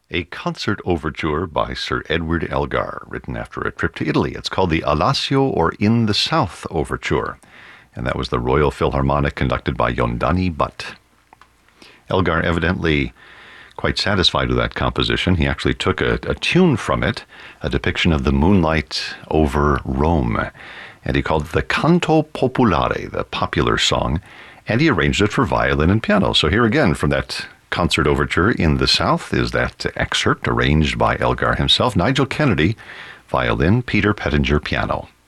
A concert overture by Sir Edward Elgar, written after a trip to Italy. It's called the Alessio or In the South Overture, and that was the Royal Philharmonic conducted by Yondani Butt. Elgar evidently quite satisfied with that composition. He actually took a tune from it, a depiction of the moonlight over Rome, and he called it the Canto Popolare, the popular song, and he arranged it for violin and piano. So here again, from that concert overture in the South, is that excerpt arranged by Elgar himself. Nigel Kennedy, violin, Peter Pettinger, piano.